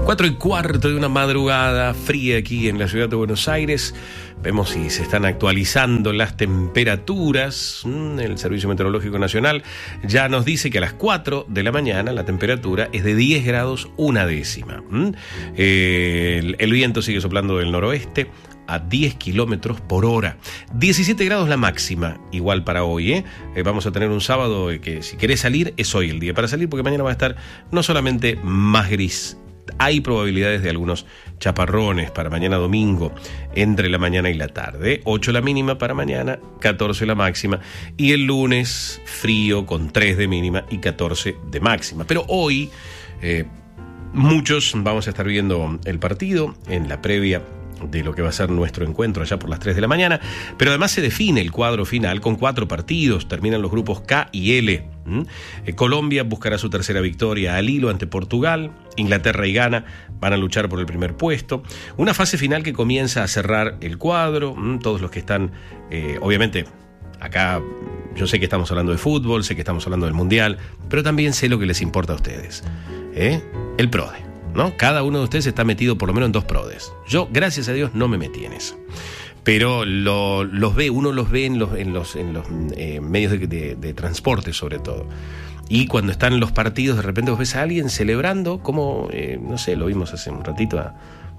4:15 de una madrugada fría aquí en la ciudad de Buenos Aires. Vemos si se están actualizando las temperaturas. El Servicio Meteorológico Nacional ya nos dice que a las 4 de la mañana la temperatura es de 10 grados una décima. El viento sigue soplando del noroeste a 10 kilómetros por hora. 17 grados la máxima, igual para hoy. Vamos a tener un sábado que, si querés salir, es hoy el día para salir, porque mañana va a estar no solamente más gris. Hay probabilidades de algunos chaparrones para mañana domingo, entre la mañana y la tarde. 8 la mínima para mañana, 14 la máxima. Y el lunes frío con 3 de mínima y 14 de máxima. Pero hoy muchos vamos a estar viendo el partido en la previa de lo que va a ser nuestro encuentro allá por las 3 de la mañana, pero además se define el cuadro final con 4 partidos, terminan los grupos K y L. Colombia buscará su tercera victoria al hilo ante Portugal, Inglaterra y Ghana van a luchar por el primer puesto, una fase final que comienza a cerrar el cuadro. Todos los que están, obviamente, acá yo sé que estamos hablando de fútbol, sé que estamos hablando del Mundial, pero también sé lo que les importa a ustedes, el PRODE, ¿no? Cada uno de ustedes está metido por lo menos en 2 PRODES. Yo, gracias a Dios, no me metí en eso. Pero uno los ve en los medios de transporte, sobre todo. Y cuando están los partidos, de repente vos ves a alguien celebrando, como, no sé, lo vimos hace un ratito a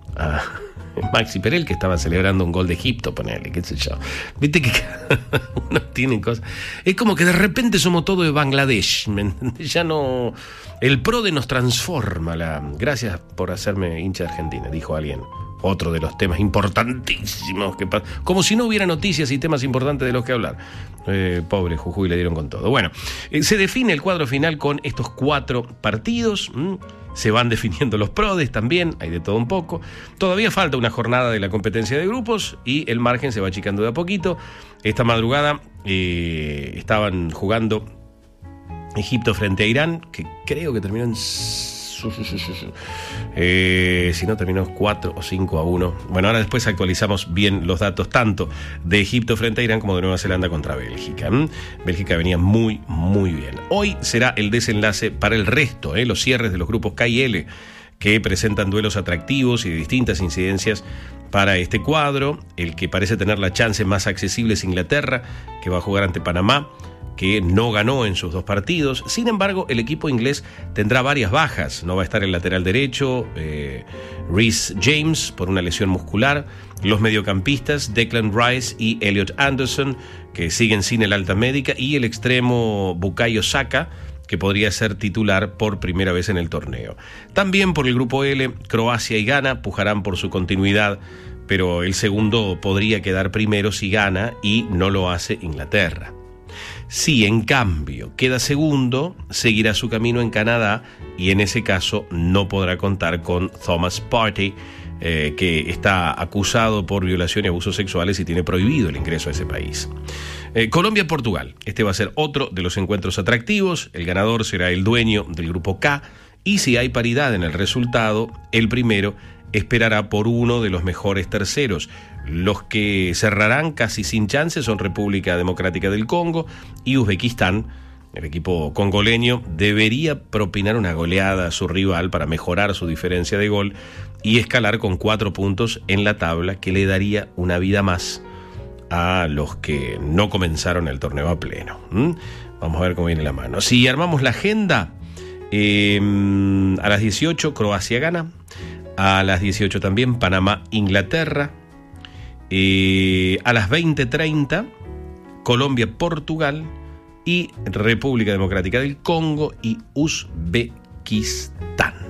Maxi Perel, que estaba celebrando un gol de Egipto, ponele, qué sé yo. Viste que cada uno tiene cosas. Es como que de repente somos todos de Bangladesh, ¿me entendés? Ya no. El PRODE nos transforma. Gracias por hacerme hincha de Argentina, dijo alguien. Otro de los temas importantísimos que pasa. Como si no hubiera noticias y temas importantes de los que hablar. Pobre Jujuy, le dieron con todo. Bueno, se define el cuadro final con estos 4 partidos. Se van definiendo los PRODES también, hay de todo un poco. Todavía falta una jornada de la competencia de grupos y el margen se va achicando de a poquito. Esta madrugada estaban jugando Egipto frente a Irán, que creo que terminó en... si no, terminó 4 o 5-1. Bueno, ahora después actualizamos bien los datos tanto de Egipto frente a Irán como de Nueva Zelanda contra Bélgica. Bélgica venía muy, muy bien. Hoy será el desenlace para el resto, los cierres de los grupos K y L, que presentan duelos atractivos y de distintas incidencias para este cuadro. El que parece tener la chance más accesible es Inglaterra, que va a jugar ante Panamá, que no ganó en sus 2 partidos. Sin embargo, el equipo inglés tendrá varias bajas. No va a estar el lateral derecho, Reece James, por una lesión muscular. Los mediocampistas, Declan Rice y Elliot Anderson, que siguen sin el alta médica. Y el extremo Bukayo Saka, que podría ser titular por primera vez en el torneo. También por el grupo L, Croacia y Ghana pujarán por su continuidad, pero el segundo podría quedar primero si gana y no lo hace Inglaterra. Si en cambio queda segundo, seguirá su camino en Canadá y en ese caso no podrá contar con Thomas Partey, que está acusado por violación y abusos sexuales y tiene prohibido el ingreso a ese país. Colombia-Portugal, este va a ser otro de los encuentros atractivos. El ganador será el dueño del grupo K y si hay paridad en el resultado, el primero esperará por uno de los mejores terceros. Los que cerrarán casi sin chances son República Democrática del Congo y Uzbekistán. El equipo congoleño debería propinar una goleada a su rival para mejorar su diferencia de gol y escalar con 4 puntos en la tabla, que le daría una vida más a los que no comenzaron el torneo a pleno. Vamos a ver cómo viene la mano. Si armamos la agenda, a las 18 Croacia gana, a las 18 también Panamá Inglaterra, a las 20:30 Colombia-Portugal y República Democrática del Congo y Uzbekistán.